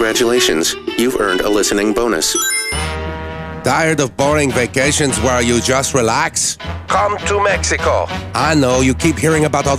Congratulations, you've earned a listening bonus. Tired of boring vacations where you just relax? Come to Mexico. I know you keep hearing about all